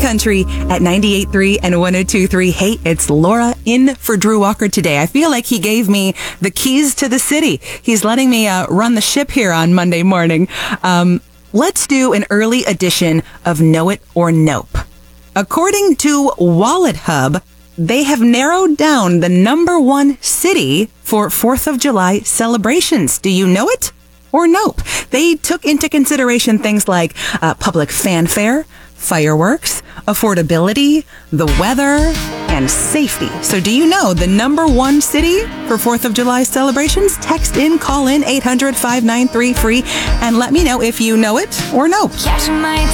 Country at 98.3 and 102.3. Hey, it's Laura in for Drew Walker today. I feel like he gave me the keys to the city. He's letting me run the ship here on Monday morning. Let's do an early edition of Know It or Nope. According to Wallet Hub, they have narrowed down the number one city for 4th of July celebrations. Do you know it or nope? They took into consideration things like public fanfare, fireworks, affordability, the weather, and safety. So do you know the number one city for 4th of July celebrations? Text in, call in 800-593-FREE, and let me know if you know it or nope.